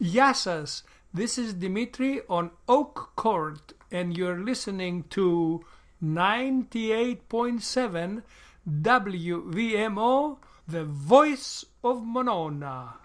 Γεια σας, this is Dimitri on Oak Court and you're listening to 98.7 WVMO, the voice of Monona.